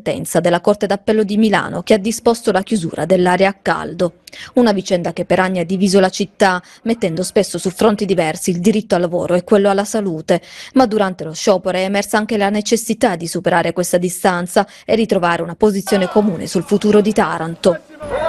sentenza della Corte d'Appello di Milano che ha disposto la chiusura dell'area a caldo. Una vicenda che per anni ha diviso la città, mettendo spesso su fronti diversi il diritto al lavoro e quello alla salute. Ma durante lo sciopero è emersa anche la necessità di superare questa distanza e ritrovare una posizione comune sul futuro di Taranto.